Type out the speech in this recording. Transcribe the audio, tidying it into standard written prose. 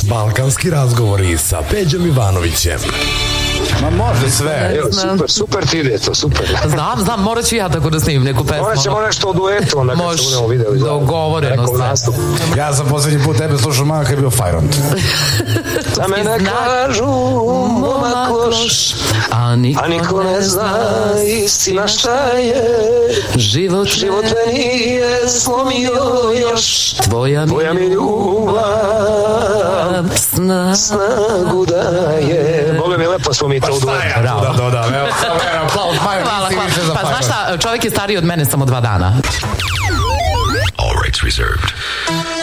Balkanski razgovori sa Peđom Ivanovićem. Ma može sve. Evo, super ti ide to, super. Znam, morat ću ja tako da snimim neku pesmu. Morat ćemo nešto o duetu, onda kad se budemo videli. Dogovoreno sve. Ja sam poslednji put tebe slušao mama kad je bio Fajront. Za mene kažu momak loš, a niko ne zna istina šta je. Život me nije slomio još, tvoja mi ljubav snagu daje. Boga mi lepo smo mi to u duetu. Da, evo, aplauz, hvala. Pa znaš šta, čovjek je stariji od mene samo 2 dana. All rights reserved.